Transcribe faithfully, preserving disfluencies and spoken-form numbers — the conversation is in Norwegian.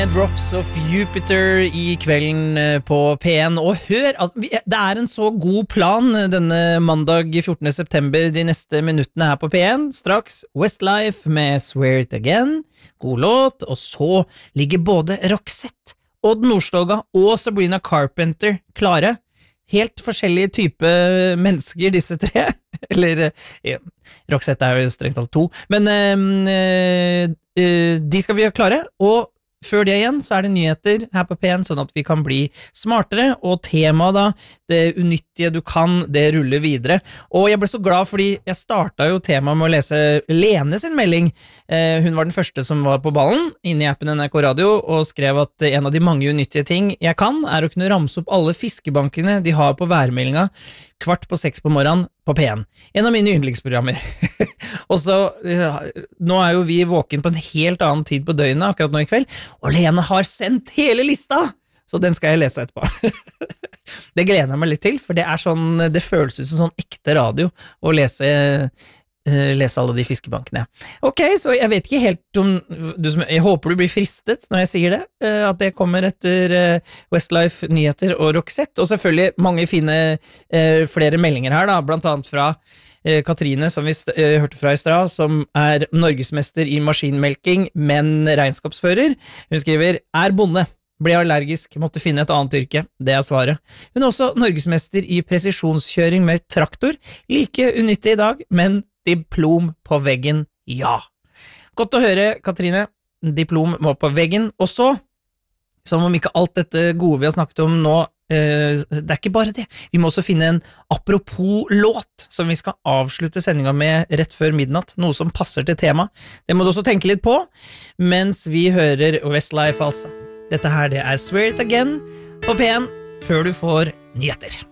Drops of Jupiter I kvelden på P en. Og hør, altså, det er en så god plan denne mandag fjortende september, de neste minuttene her på P en. Straks Westlife med Swear It Again, god låt, og så ligger både Roxette, Odd Nordstoga og Sabrina Carpenter klare. Helt forskjellige type mennesker, disse tre. Eller, ja, Roxette er jo strengt talt to. Men øh, øh, de skal vi ha klare, og før det igjen, så er det nyheter her på P en, sånn at vi kan bli smartere, og temaet da, det unyttige du kan, det ruller videre. Og jeg ble så glad fordi jeg startet jo temaet med å lese Lene sin melding. Eh, hun var den første som var på ballen, inne i appen N R K Radio, og skrev at en av de mange unyttige ting jeg kan, er å kunne ramse opp alle fiskebankene de har på værmeldinga kvart på seks på morgenen på P en. En av mine yndlingsprogrammer. Og så, nå er jo vi våken på en helt annen tid på døgnet akkurat nå i kveld, og Lene har sendt hele lista, så den skal jeg lese etterpå. Det gleder jeg meg litt til, for det er sånn, det føles ut som sånn ekte radio å lese, uh, lese alle de fiskebankene. Ok, så jeg vet ikke helt om, du, jeg håper du blir fristet når jeg sier det, uh, at det kommer etter uh, Westlife, nyheter og Roxette, og selvfølgelig mange fine uh, flere meldinger her da, blant annet fra Katrine, som vi uh, hørte fra i stad, som er norgesmester i maskinmelking, men regnskapsfører. Hun skriver, er bonde, ble allergisk, måtte finne et annet yrke. Det er svaret. Hun er også norgesmester i presisjonskjøring med traktor. Like unyttig i dag, men diplom på veggen, ja. Godt å høre, Katrine. Diplom må på veggen. Og så, som om ikke alt dette gode vi har snakket om nå, Uh, det er ikke bare det, vi må også finne en apropos låt som vi skal avslutte sendinga med rett før midnatt, noe som passer til tema. Det må du også tenke litt på, mens vi hører Westlife altså. Dette her det er Swear It Again på P en, før du får nyheter.